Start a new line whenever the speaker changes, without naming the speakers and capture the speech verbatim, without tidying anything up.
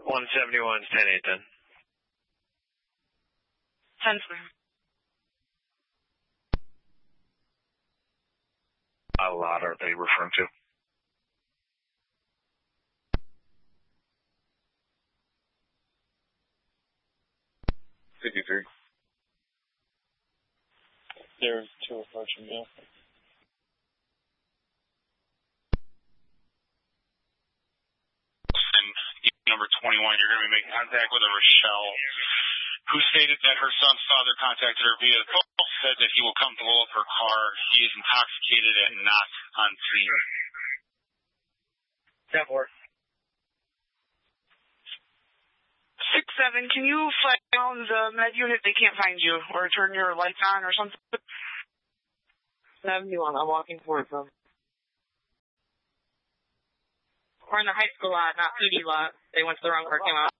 one seventy-one, ten eight then.
ten three.
A lot are they referring to? fifty-three.
There's two approaching you.
Number twenty-one, you're going to be making contact with a Rochelle, who stated that her son's father contacted her via the phone, said that he will come to blow up her car. He is intoxicated and not on scene.
ten four.
six seven, can you flag down the med unit? They can't find you, or turn your lights on or something.
seventy-one, I'm walking towards them.
We're in the high school lot, not P D lot. They went to the wrong parking lot.